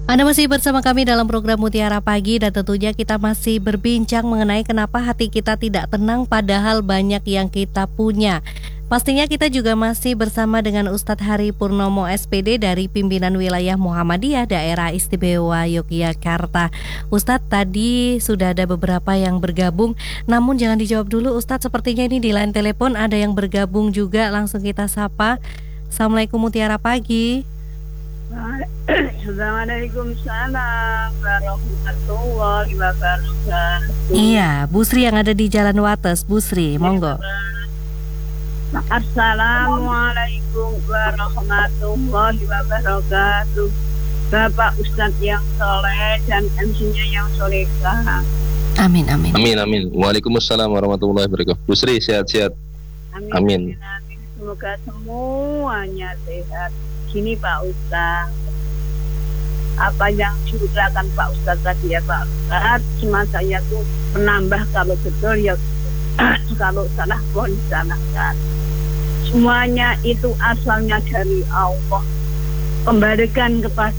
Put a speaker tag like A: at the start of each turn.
A: Anda masih bersama kami dalam program Mutiara Pagi dan tentunya kita masih berbincang mengenai kenapa hati kita tidak tenang padahal banyak yang kita punya. Pastinya kita juga masih bersama dengan Ustadz Hari Purnomo SPD dari Pimpinan Wilayah Muhammadiyah Daerah Istimewa Yogyakarta. Ustadz, tadi sudah ada beberapa yang bergabung, namun jangan dijawab dulu Ustadz, sepertinya ini di line telepon ada yang bergabung juga, langsung kita sapa. Assalamualaikum Mutiara Pagi.
B: Assalamualaikum warahmatullahi wabarakatuh.
A: Iya, Bu Sri yang ada di Jalan Wates. Bu Sri, monggo.
B: Assalamualaikum warahmatullahi wabarakatuh. Bapak Ustadz yang soleh dan MC-nya yang solehah.
A: Amin, amin.
C: Amin, amin. Waalaikumsalam warahmatullahi wabarakatuh. Bu Sri, sehat-sehat. Amin.
B: Semoga semuanya sehat. Gini Pak Ustadz, apa yang diucapkan Pak Ustadz tadi ya Pak Ustadz, cuma saya tuh menambah kalau betul ya kalau salah mohon disalahkan. Semuanya itu asalnya dari Allah. Kembalikan kepada